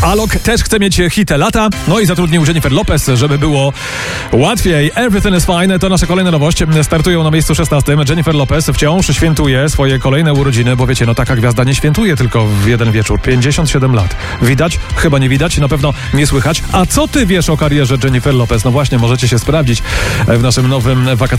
Alok też chce mieć hit lata, no i zatrudnił Jennifer Lopez, żeby było łatwiej. Everything is Fine to nasza kolejna nowość. Startują na miejscu 16. Jennifer Lopez wciąż świętuje swoje kolejne urodziny, bo wiecie, no taka gwiazda nie świętuje tylko w jeden wieczór. 57 lat. Widać? Chyba nie widać, na pewno nie słychać. A co ty wiesz o karierze Jennifer Lopez? No właśnie, możecie się sprawdzić w naszym nowym wakacyjnym